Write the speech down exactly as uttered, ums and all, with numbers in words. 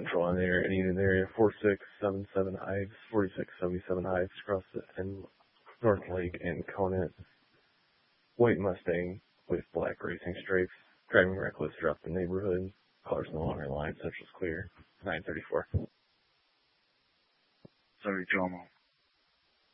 Central on there, in Union area, four six seven seven Ives, forty-six seventy-seven Ives, across the and North Lake and Conant. White Mustang with black racing stripes, driving reckless throughout the neighborhood. Colors no longer in line, Central's clear. nine thirty-four. Sorry, Jomo.